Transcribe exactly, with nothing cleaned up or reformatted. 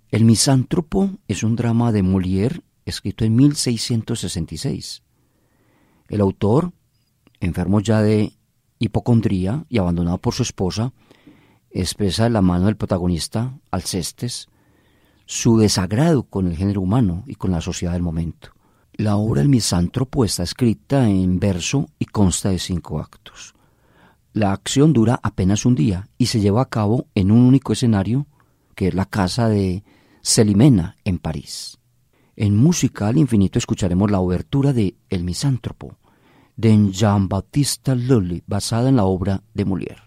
El Misántropo es un drama de Molière escrito en mil seiscientos sesenta y seis. El autor, enfermo ya de hipocondría y abandonado por su esposa, expresa de la mano del protagonista, Alcestes, su desagrado con el género humano y con la sociedad del momento. La obra El Misántropo está escrita en verso y consta de cinco actos. La acción dura apenas un día y se lleva a cabo en un único escenario, que es la casa de Celimena en París. En música al infinito escucharemos la obertura de El Misántropo, de Jean-Baptiste Lully, basada en la obra de Molière.